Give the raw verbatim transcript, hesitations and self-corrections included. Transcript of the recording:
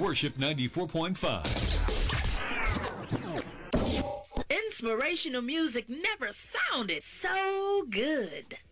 Worship ninety-four point five. Inspirational music never sounded so good.